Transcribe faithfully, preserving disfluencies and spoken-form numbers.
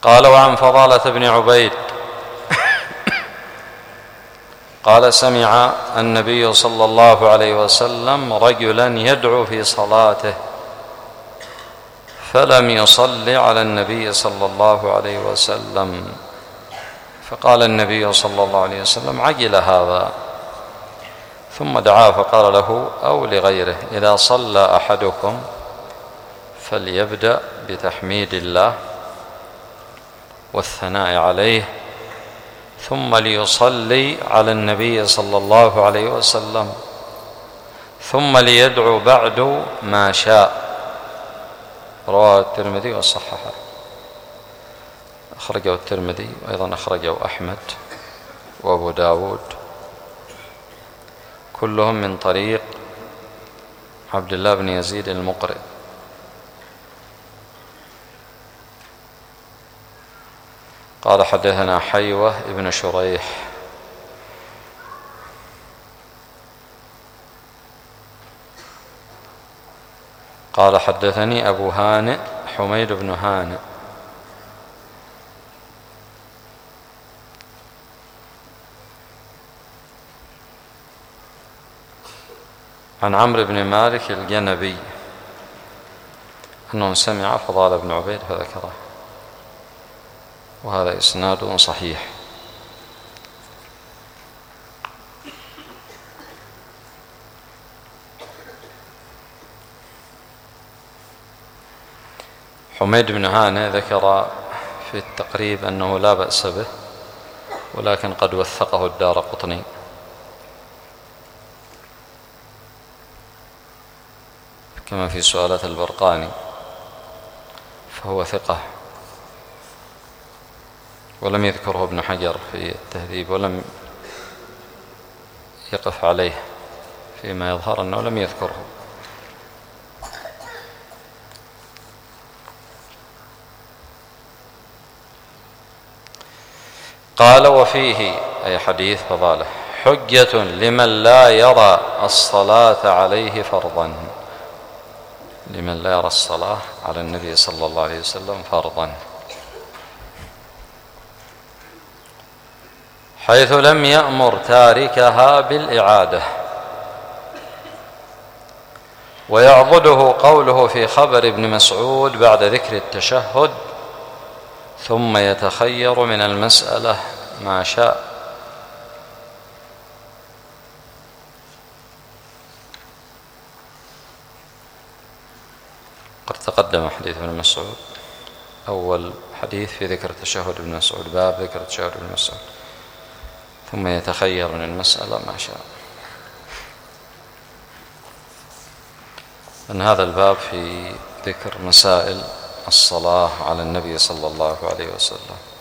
قال: وعن فضالة بن عبيد قال: سمع النبي صلى الله عليه وسلم رجلا يدعو في صلاته فلم يصل على النبي صلى الله عليه وسلم، فقال النبي صلى الله عليه وسلم: عجل هذا. ثم دعا فقال له أو لغيره: إذا صلى أحدكم فليبدأ بتحميد الله والثناء عليه، ثم ليصلي على النبي صلى الله عليه وسلم، ثم ليدعو بعد ما شاء. رواه الترمذي وصححه. أخرجه الترمذي وأيضا أخرجه أحمد وأبو داود، كلهم من طريق عبد الله بن يزيد المقرئ. قال: حدثنا حيوة ابن شريح قال: حدثني أبو هانئ حميد بن هانئ عن عمرو بن مالك الجنبي أنه سمع فضالة بن عبيد فذكره، وهذا إسناد صحيح. حميد بن هانئ ذكر في التقريب أنه لا بأس به، ولكن قد وثقه الدارقطني. كما في سؤالات البرقاني، فهو ثقة، ولم يذكره ابن حجر في التهذيب، ولم يقف عليه فيما يظهر أنه لم يذكره. قال: وفيه أي حديث فضاله حجة لمن لا يرى الصلاة عليه فرضا، لمن لا يرى الصلاة على النبي صلى الله عليه وسلم فرضا، حيث لم يأمر تاركها بالإعادة. ويعضده قوله في خبر ابن مسعود بعد ذكر التشهد: ثم يتخير من المسألة ما شاء. قد تقدم حديث ابن مسعود، أول حديث في ذكر تشهد ابن مسعود، باب ذكر تشهد ابن مسعود، ثم يتخير من المسألة ما شاء. أن هذا الباب في ذكر مسائل الصلاة على النبي صلى الله عليه وسلم.